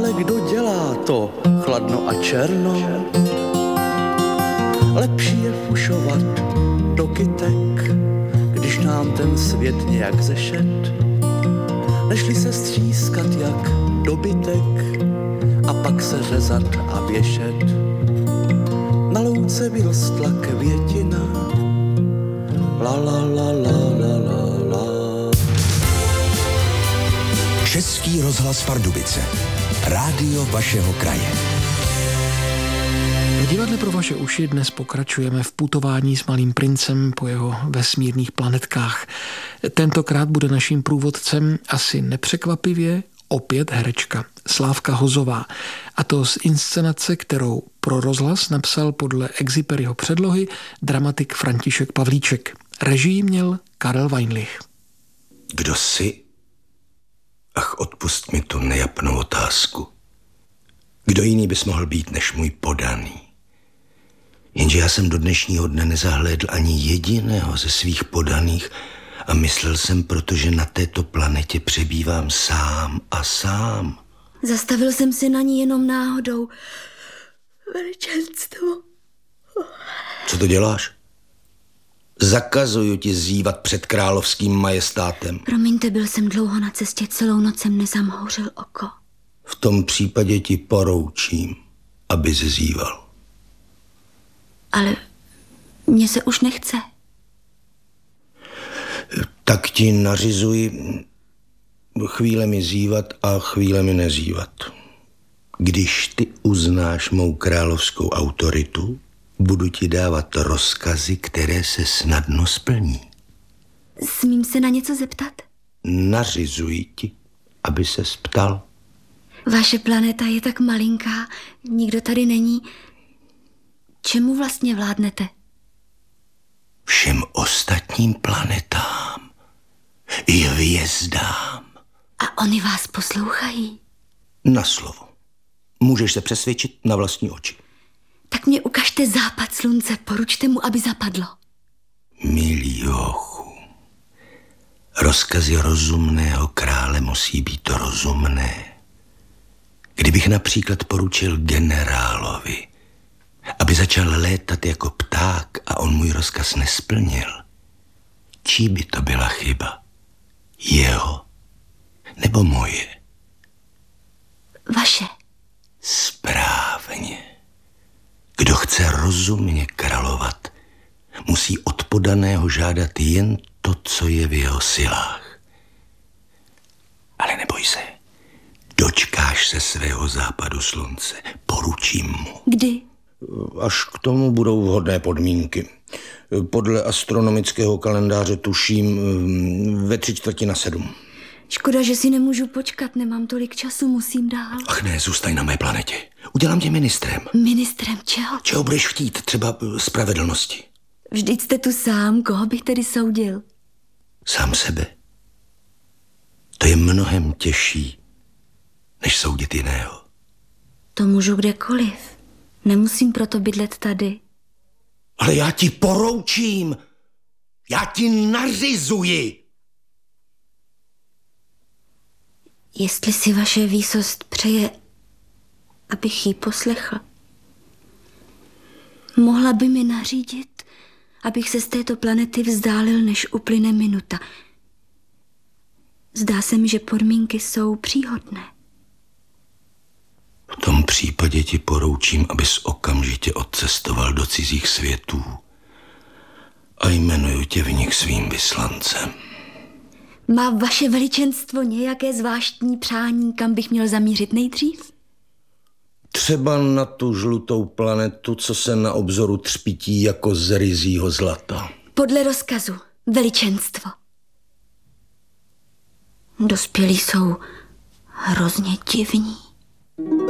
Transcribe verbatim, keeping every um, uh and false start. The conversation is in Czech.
ale kdo dělá to chladno a černo? Lepší je fušovat do kytek, když nám ten svět nějak zešet, nežli se střískat jak dobytek a pak se řezat a věšet. Na louce vyrostla květina, la la la la la la la. Český rozhlas Pardubice. Rádio vašeho kraje. V divadle pro vaše uši dnes pokračujeme v putování s malým princem po jeho vesmírných planetkách. Tentokrát bude naším průvodcem asi nepřekvapivě opět herečka Slávka Hozová. A to z inscenace, kterou pro rozhlas napsal podle Exuperyho předlohy dramatik František Pavlíček. Režii měl Karel Weinlich. Kdo jsi? Ach, odpust mi tu nejapnou otázku. Kdo jiný bys mohl být než můj podaný? Jenže já jsem do dnešního dne nezahlédl ani jediného ze svých podaných a myslel jsem, protože na této planetě přebývám sám a sám. Zastavil jsem si na ní jenom náhodou. Veličenstvo. Co to děláš? Zakazuju ti zívat před královským majestátem. Promiňte, byl jsem dlouho na cestě, celou noc jsem nezamhouřil oko. V tom případě ti poroučím, aby zíval. Ale mně se už nechce. Tak ti nařizuji chvíle mi zívat a chvíle mi nezívat. Když ty uznáš mou královskou autoritu, budu ti dávat rozkazy, které se snadno splní. Smím se na něco zeptat? Nařizuji ti, aby ses ptal. Vaše planeta je tak malinká, nikdo tady není. Čemu vlastně vládnete? Všem ostatním planetám i hvězdám. A oni vás poslouchají? Na slovo. Můžeš se přesvědčit na vlastní oči. Tak mě ukažte západ slunce, poručte mu, aby zapadlo. Milý hochu, rozkazy rozumného krále musí být rozumné. Kdybych například poručil generálovi, aby začal létat jako pták a on můj rozkaz nesplnil, čí by to byla chyba? Jeho nebo moje? Vaše. Správně. Kdo chce rozumně královat, musí od podaného žádat jen to, co je v jeho silách. Ale neboj se, dočkáš se svého západu slunce, poručím mu. Kdy? Až k tomu budou vhodné podmínky. Podle astronomického kalendáře tuším ve tři čtvrtě na sedm. Škoda, že si nemůžu počkat, nemám tolik času, musím dál. Ach ne, zůstaň na mé planetě. Udělám tě ministrem. Ministrem čeho? Čeho budeš chtít, třeba spravedlnosti? Vždyť jste tu sám, koho bych tedy soudil? Sám sebe. To je mnohem těžší, než soudit jiného. To můžu kdekoliv. Nemusím proto bydlet tady. Ale já ti poroučím. Já ti nařizuji. Jestli si vaše výsost přeje, abych jí poslechl. Mohla by mi nařídit, abych se z této planety vzdálil, než uplyne minuta. Zdá se mi, že podmínky jsou příhodné. V tom případě ti poroučím, abys okamžitě odcestoval do cizích světů a jmenuju tě v nich svým vyslancem. Má vaše veličenstvo nějaké zvláštní přání, kam bych měl zamířit nejdřív? Třeba na tu žlutou planetu, co se na obzoru třpití jako z ryzího zlata. Podle rozkazu, veličenstvo. Dospělí jsou hrozně divní.